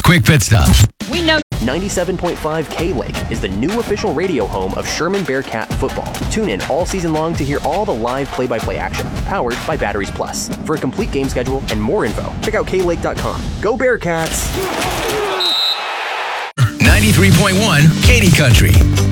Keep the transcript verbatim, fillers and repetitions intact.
quick pit stop. We know ninety-seven point five K-Lake is the new official radio home of Sherman Bearcat football. Tune in all season long to hear all the live play-by-play action, powered by Batteries Plus. For a complete game schedule and more info, check out K Lake dot com. Go Bearcats! ninety-three point one Katy Country.